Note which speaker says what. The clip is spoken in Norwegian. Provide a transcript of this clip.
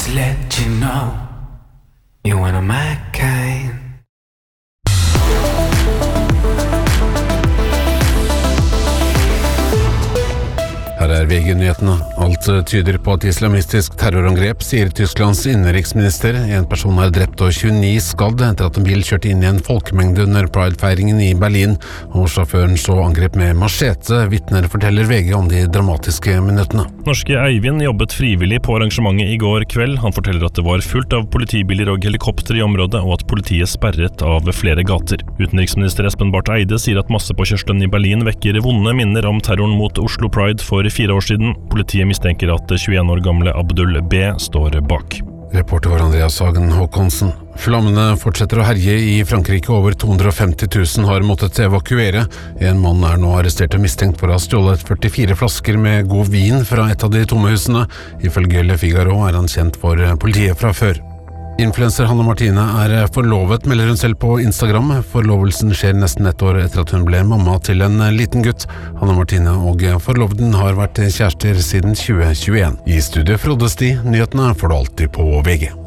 Speaker 1: Let you know you're one of my kind.
Speaker 2: Her VG-nyhetene. Alt tyder på et islamistisk terrorangrep, sier Tysklands innenriksminister. En person er drept og 29 skadd etter at en bil kjørte inn i en folkemengde under Pride-feiringen i Berlin, og sjåføren så angrep med machete. Vitner forteller VG om de dramatiske minuttene.
Speaker 3: Norske Eivind jobbet frivillig på arrangementet i går kveld. Han forteller at det var fullt av politibiler og helikopter i området, og at politiet sperret av flere gater. Utenriksminister Espen Barth Eide sier at massepåkjørselen i Berlin vekker vonde minner om terroren mot Oslo Pride for 4 år siden. Politiet mistenker at 21 år gamle Abdul B. står bak.
Speaker 2: Reporter var Andreas Hagen Håkonsen. Flammene fortsetter å herje i Frankrike. Over 250 000 har måttet evakuere. En mann er nå arrestert og mistenkt for å ha stjålet 44 flasker med god vin fra et av de tomme husene. Ifølge Le Figaro er han kjent for politiet fra før. Influencer Hanne Martine er forlovet, melder hun selv på Instagram. Forlovelsen skjer nesten et år etter at hun ble mamma til en liten gutt. Hanne Martine og forloveden har vært kjærester siden 2021. I studiet Frode Sti, nyhetene får du alltid på VG.